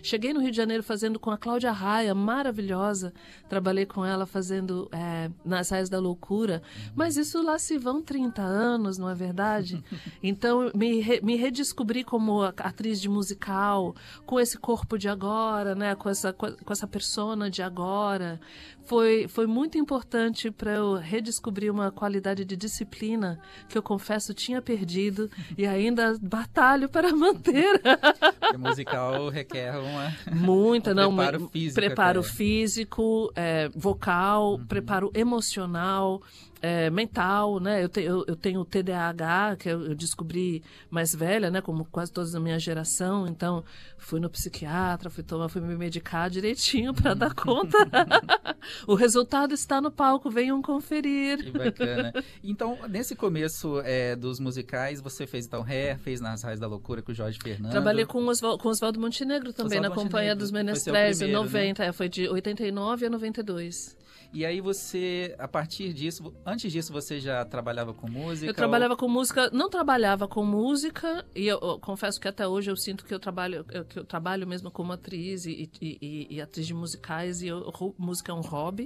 Cheguei no Rio de Janeiro fazendo com a Cláudia Raia, maravilhosa. Trabalhei com ela fazendo Nas Raias da Loucura. Mas isso lá se vão 30 anos, não é verdade? Então, me redescobri como atriz de musical, com esse corpo de agora, né? Com essa persona de agora. Foi muito importante para eu redescobrir uma qualidade de disciplina que eu confesso tinha perdido e ainda batalho para manter. O musical requer preparo físico. Preparo físico, vocal, preparo emocional. Mental, né? Eu tenho TDAH, que eu descobri mais velha, né? Como quase todos da minha geração. Então, fui no psiquiatra, fui me medicar direitinho para dar conta. O resultado está no palco, venham conferir. Que bacana. Então, nesse começo dos musicais, você fez então fez Nas Raias da Loucura com o Jorge Fernando. Trabalhei com Oswaldo Montenegro também, na Companhia dos Menestréis, em 90, né? Foi de 89 a 92. E aí você, a partir disso, antes disso você já trabalhava com música? Eu trabalhava com música, não trabalhava com música, e eu confesso que até hoje eu sinto que eu trabalho mesmo como atriz e atriz de musicais, e música é um hobby.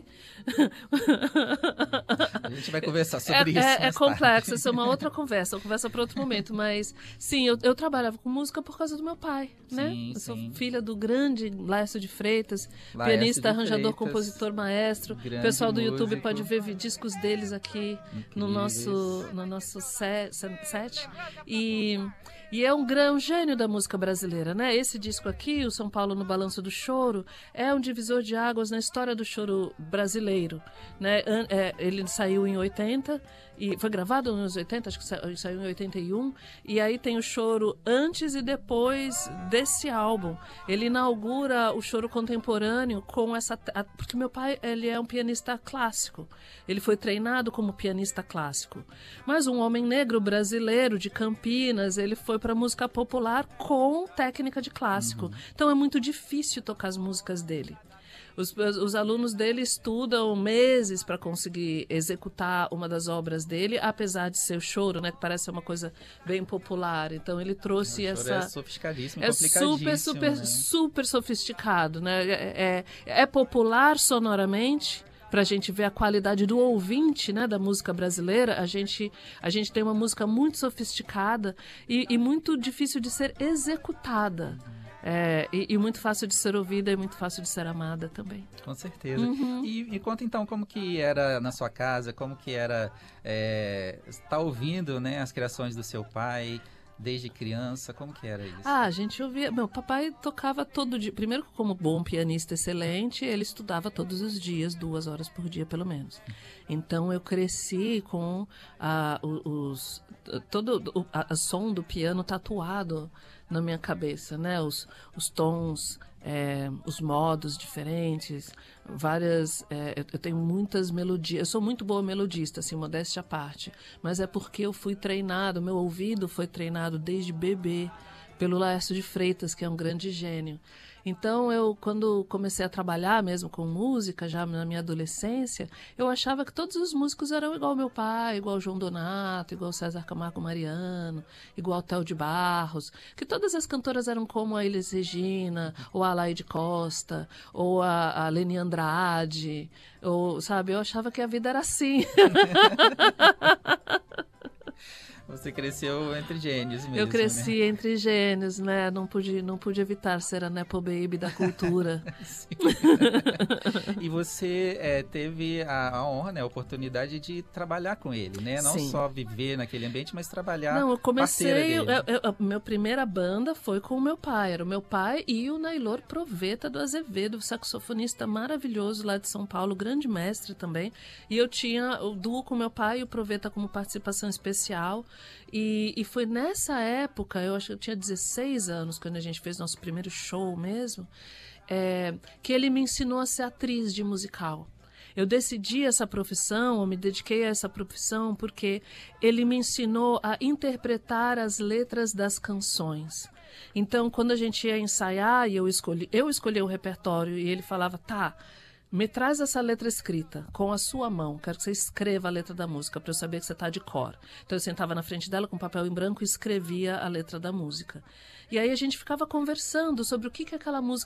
A gente vai conversar sobre isso. É complexo, isso é uma outra conversa para outro momento, mas sim, eu trabalhava com música por causa do meu pai, né? Eu sou filha do grande Laércio de Freitas, pianista, arranjador, compositor, maestro. O pessoal do YouTube músico. Pode ver discos deles aqui no nosso set. E é um gênio da música brasileira, né? Esse disco aqui, o São Paulo no Balanço do Choro, é um divisor de águas na história do choro brasileiro, né? Ele saiu em 80 e foi gravado nos 80, acho que saiu em 81, e aí tem o choro antes e depois desse álbum. Ele inaugura o choro contemporâneo com porque meu pai, ele é um pianista clássico. Ele foi treinado como pianista clássico. Mas um homem negro brasileiro de Campinas, ele foi para música popular com técnica de clássico. Então é muito difícil tocar as músicas dele. Os alunos dele estudam meses para conseguir executar uma das obras dele, apesar de ser o choro, né, que parece uma coisa bem popular. Então ele trouxe essa... É sofisticadíssimo, super sofisticado, né? É popular sonoramente. Para a gente ver a qualidade do ouvinte, né, da música brasileira, a gente tem uma música muito sofisticada e muito difícil de ser executada. E muito fácil de ser ouvida e muito fácil de ser amada também. Com certeza. E conta então como que era na sua casa, como que era estar ouvindo, né, as criações do seu pai desde criança, como que era isso? A gente ouvia... Meu papai tocava todo dia. Primeiro, como bom pianista excelente, ele estudava todos os dias, 2 horas por dia, pelo menos. Então, eu cresci com o som do piano tatuado na minha cabeça, né? Os tons, os modos diferentes, eu tenho muitas melodias. Eu sou muito boa melodista, assim, modéstia à parte, mas é porque eu fui treinado, meu ouvido foi treinado desde bebê pelo Laércio de Freitas, que é um grande gênio. Então, quando comecei a trabalhar mesmo com música, já na minha adolescência, eu achava que todos os músicos eram igual meu pai, igual João Donato, igual César Camargo Mariano, igual Théo de Barros, que todas as cantoras eram como a Elis Regina, ou a Alaide Costa, ou a Leni Andrade, sabe? Eu achava que a vida era assim. Você cresceu entre gênios mesmo, Eu cresci, né? entre gênios, né? Não pude evitar ser a Nepo Baby da cultura. E você teve a honra, né, a oportunidade de trabalhar com ele, né? Não Sim. Só viver naquele ambiente, mas trabalhar. Não, eu comecei... A minha primeira banda foi com o meu pai. Era o meu pai e o Nailor Proveta do Azevedo, saxofonista maravilhoso lá de São Paulo, grande mestre também. E eu tinha o duo com o meu pai e o Proveta como participação especial. E foi nessa época, eu acho que eu tinha 16 anos, quando a gente fez nosso primeiro show mesmo, que ele me ensinou a ser atriz de musical. Eu decidi essa profissão, eu me dediquei a essa profissão porque ele me ensinou a interpretar as letras das canções. Então, quando a gente ia ensaiar, e eu escolhi o repertório, e ele falava, tá, me traz essa letra escrita com a sua mão. Quero que você escreva a letra da música para eu saber que você está de cor. Então eu sentava na frente dela com papel em branco e escrevia a letra da música. E aí a gente ficava conversando sobre o que aquela música